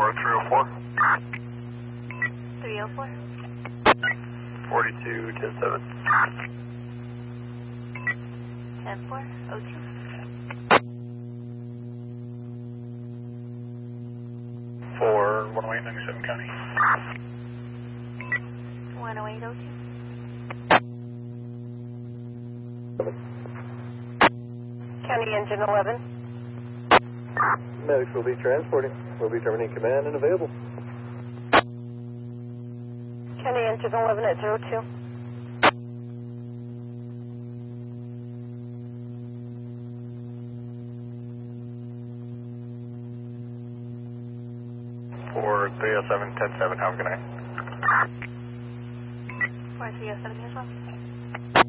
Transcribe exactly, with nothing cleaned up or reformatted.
three oh four. three oh four. forty-two, ten seven. ten four, oh two. For one oh eight, ninety-seven County. one oh eight, oh two. County Engine eleven. Medics will be transporting. Will be terminating command and available. County Engine eleven at zero two. For three oh seven, ten seven, have a good night. four three oh seven as well.